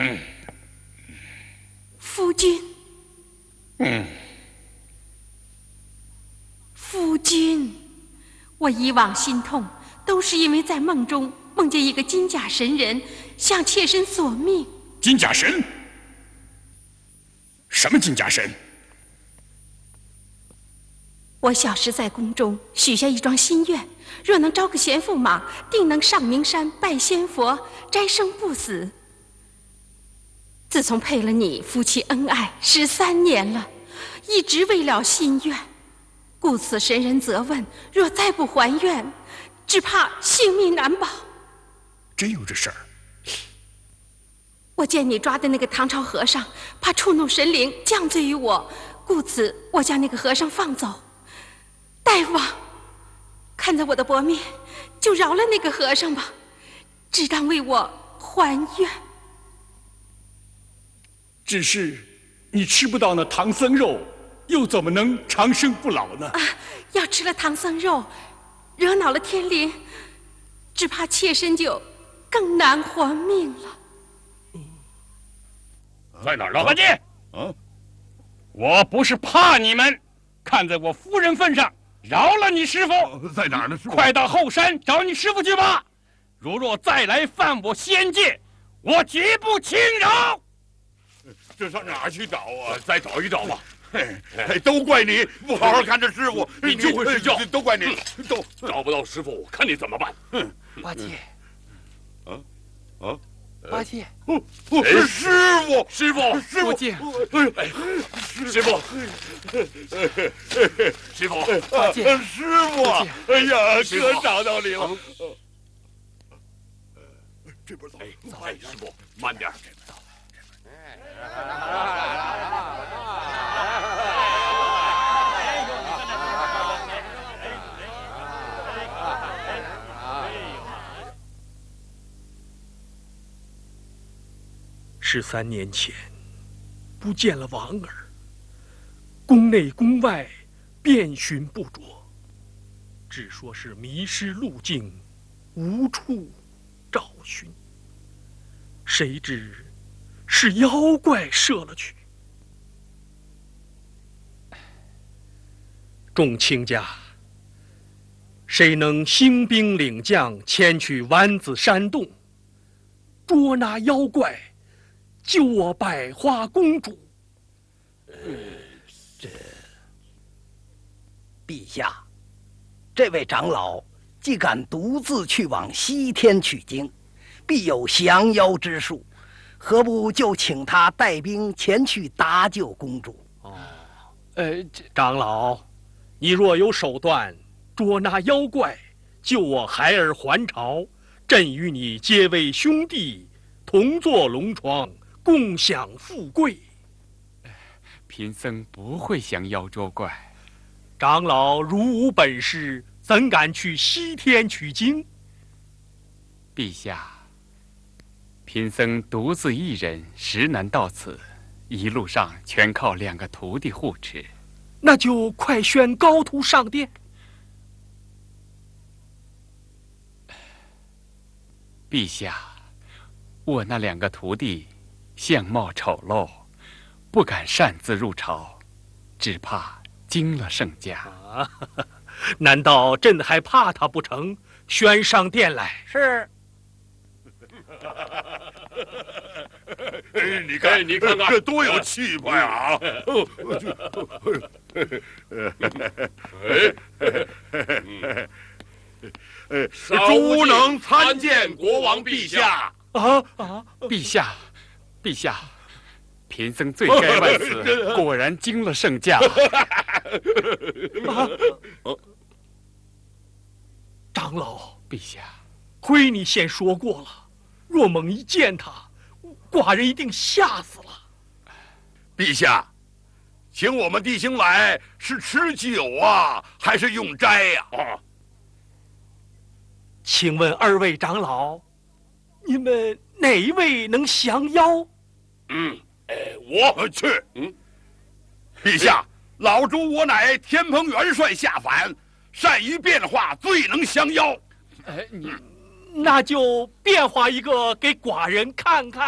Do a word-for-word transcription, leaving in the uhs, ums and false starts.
嗯， 夫君。 嗯， 夫君，我以往心痛，都是因为在梦中梦见一个金甲神人向妾身索命。 金甲神？什么金甲神？ 我小时在宫中许下一桩心愿，若能招个贤妇忙，定能上名山拜仙佛，斋生不死。自从配了你，夫妻恩爱十三年了，一直未了心愿，故此神人责问，若再不还愿，只怕性命难保。 真有这事儿？ 我见你抓的那个唐朝和尚，怕触怒神灵，降罪于我，故此我将那个和尚放走。大王，看在我的薄面，就饶了那个和尚吧，只当为我还愿。 只是你吃不到那唐僧肉，又怎么能长生不老呢？ 啊，要吃了唐僧肉，惹恼了天灵，只怕妾身就更难还命了。 在哪儿，老八戒？嗯，我不是怕你们，看在我夫人份上，饶了你师傅。 在哪儿呢？师傅， 快到后山找你师傅去吧。如若再来犯我仙界，我绝不轻饶。 这上哪儿去找啊？再找一找吧。嘿，都怪你不好好看着师傅， 你就会睡觉。 都怪你，都找不到师傅，看你怎么办。 八戒， 啊啊！ 八戒， 是师傅， 师傅， 师傅， 八戒， 哎，师傅，师傅， 八戒， 师傅，哎呀，哥找到你了。这边走， 哎，师傅，慢点。 十三年前，不见了王儿，宫内宫外遍寻不着，只说是迷失路径，无处找寻。谁知是妖怪射了去。众卿家，谁能兴兵领将前去湾子山洞，捉拿妖怪，救我百花公主？ 嗯，这陛下，这位长老既敢独自去往西天取经，必有降妖之术，何不就请他带兵前去搭救公主？ 哦，呃，长老，你若有手段捉拿妖怪，救我孩儿还朝，朕与你结为兄弟，同坐龙床，共享富贵。 贫僧不会降妖捉怪。 长老如无本事，怎敢去西天取经？ 陛下，贫僧独自一人，实难到此，一路上全靠两个徒弟护持。 那就快宣高徒上殿。 陛下，我那两个徒弟相貌丑陋，不敢擅自入朝，只怕惊了圣驾。 啊，难道朕还怕他不成？宣上殿来。 是。 哎，你看， 你看看， 这多有气派啊！ 哎，朱能参见国王陛下。 啊啊！ 陛下，陛下，贫僧罪该万死，果然惊了圣驾。 啊！长老， 陛下， 亏你先说过了，若猛一见他，寡人一定吓死了。 陛下，请我们弟兄来是吃酒啊，还是用斋呀？啊， 请问二位长老，你们哪一位能降妖？ 嗯， 哎，我去。嗯，陛下，老朱我乃天蓬元帅下凡，善于变化，最能降妖。 哎，你那就变化一个给寡人看看。